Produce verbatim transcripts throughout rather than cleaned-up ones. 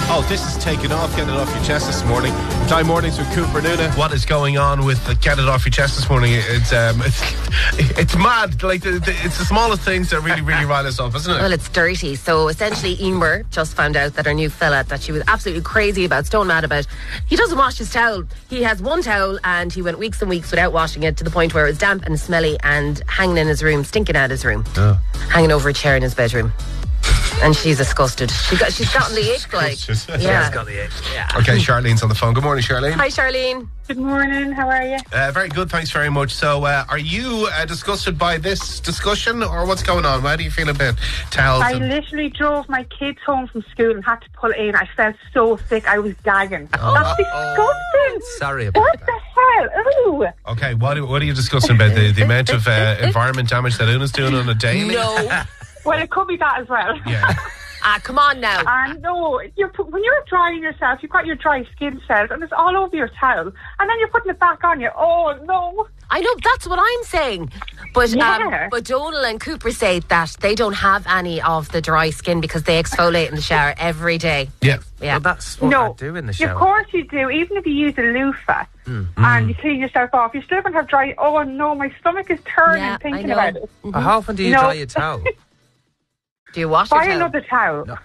Oh, this is taking off. Get it off your chest this morning. Time mornings with Cooper and Una. What is going on with the Get It Off Your Chest this morning? It's um, it's, it's mad. Like the, the, it's the smallest things that really, really rile us up, isn't it? Well, it's dirty. So essentially, Emer just found out that her new fella that she was absolutely crazy about, stone mad about, he doesn't wash his towel. He has one towel and he went weeks and weeks without washing it to the point where it was damp and smelly and hanging in his room, stinking out his room, oh. hanging over a chair in his bedroom. And she's disgusted. She got, she's gotten the ick, like. Yeah. She's got the ick. Yeah. Okay, Charlene's on the phone. Good morning, Charlene. Hi, Charlene. Good morning. How are you? Uh, very good, thanks very much. So, uh, are you uh, disgusted by this discussion, or what's going on? How do you feel about towels? I and- literally drove my kids home from school and had to pull in. I felt so sick. I was gagging. Oh. That's disgusting. Sorry about What that. the hell? Ooh. Okay, what, are- what are you discussing about? The, the amount of uh, environment damage that Una's doing on a daily? No. Well, it could be that as well. Yeah. Ah, come on now. And no, you're, pu- when you're drying yourself, you've got your dry skin cells and it's all over your towel. And then you're putting it back on you. Oh, no. I know, that's what I'm saying. But Yeah. um, but Donal and Cooper say that they don't have any of the dry skin because they exfoliate in the shower every day. Yeah. Yeah. Well, that's what No, I do in the of shower. course you do. Even if you use a loofah and you clean yourself off, you're still going to have dry. Oh, no, my stomach is turning Yeah, I thinking know. about it. How often do you No. dry your towel? Do you wash your Buy towel? another towel. No.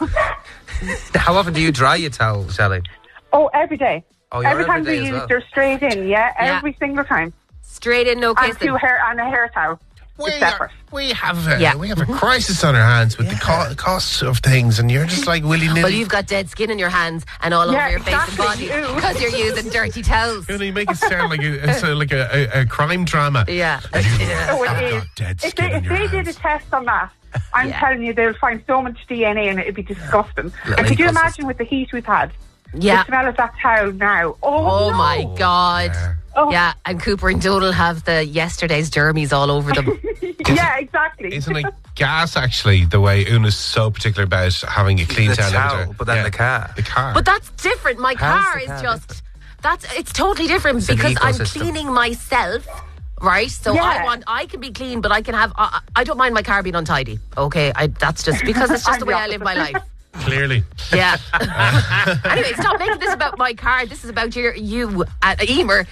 How often do you dry your towel, Shelley? Oh, every day. Oh, you're every time every day they as use well. it, they're straight in, yeah, Yeah. every single time. Straight in, no And kissing. two hair and a hair towel. We, It's separate. are, we have a, Yeah. we have a crisis on our hands with the co- costs of things, and you're just like willy nilly. Well, you've got dead skin in your hands and all Yeah, over your face and exactly. body Ew. because you're using dirty towels. You make it sound like a, it's a- like a, a, a crime drama. Yeah. Oh, it I've is. got dead If skin they, in if your they did a hands. test on that, I'm Yeah. telling you, they'll find so much D N A in it, it'd be disgusting. Little And could you ecosystem. imagine with the heat we've had? Yeah. The smell of that towel now. Oh, Oh no. my God. Yeah. Oh. Yeah, and Cooper and Donal have the yesterday's germies all over them. Yeah, exactly. Isn't it gas, actually, the way Una's so particular about having a clean The towel? towel, every day? but then Yeah. the car. The car. But that's different. My How's car the is car just that's it's totally different It's an because I'm ecosystem. cleaning myself. Right, so Yeah. I want I can be clean, but I can have I, I don't mind my car being untidy. Okay, I, that's just because it's just I'm the the way I live my life. Clearly. Yeah. Anyway, stop making this about my car. This is about your you at Emer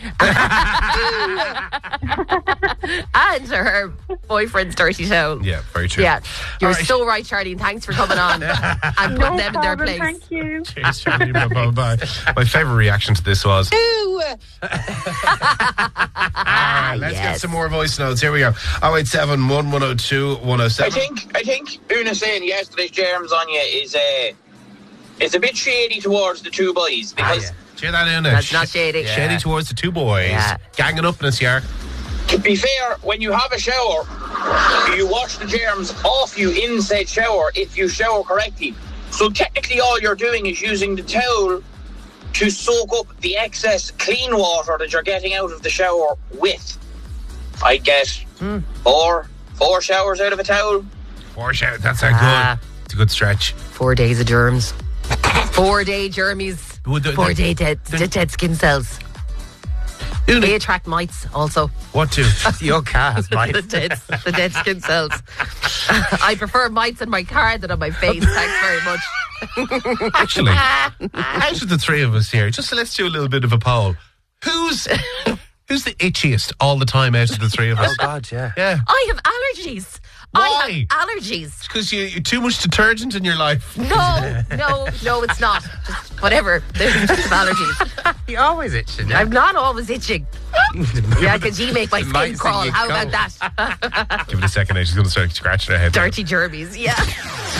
and her boyfriend's dirty towel. Yeah, very true. Yeah, you're All right. so right, Charlene. Thanks for coming on and putting No them in their problem, place. thank you. Cheers, Charlie. Bye, bye, bye. My favourite reaction to this was... Ah, let's get yes. some more voice notes. Here we go. oh eight seven, one one oh two, one oh I seven. think I think Una saying yesterday's germs on you is uh, is a bit shady towards the two boys because Do you hear that, Una? That's not shady. Shady towards the two boys. Yeah. Ganging up in us, yeah. to be fair, when you have a shower, you wash the germs off you in said shower if you shower correctly. So technically, all you're doing is using the towel to soak up the excess clean water that you're getting out of the shower with. I get four four showers out of a towel. Four shout. That's a Ah. good. It's a good stretch. Four days of germs. Four day germies. Would the- Four the- day dead, the- dead, dead skin cells. Una, They attract mites also. what to? Your car has the mites. dead, the dead skin cells. I prefer mites in my car than on my face. Thanks very much. Actually, out of the three of us here, just let's do a little bit of a poll. Who's who's the itchiest all the time out of the three of us? Oh, God, yeah. Yeah. I have allergies. Why? I have allergies. Because you, you too much detergent in your life. No, no, no, it's not. Just whatever. There's just allergies. You're always itching, yeah? I'm not always itching. Yeah, because you make my It skin might crawl. sing you How cold. about that? Give it a second now. She's going to start scratching her head. Dirty germies. Yeah.